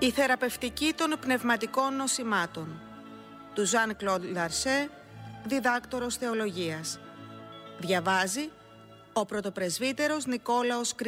Η θεραπευτική των πνευματικών νοσημάτων του Ζαν Κλοντ Λαρσέ, διδάκτορος θεολογίας. Διαβάζει ο πρωτοπρεσβύτερος Νικόλαος